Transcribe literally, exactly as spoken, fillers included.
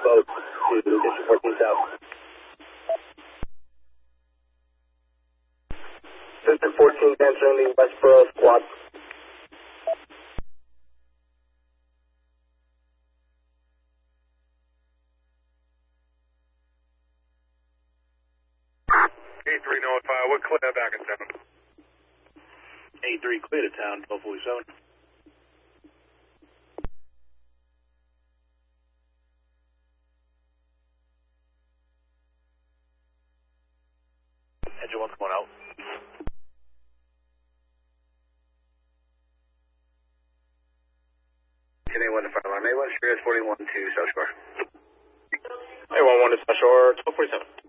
boat to District fourteen South. District fourteen entering the Westboro squad. A three notify, what clear back in seven? A three clear to town, twelve forty-seven. Engine one's going out. ten A one to fire alarm. A one, Sirius forty-one to South Shore. A one one to South Shore, twelve forty-seven.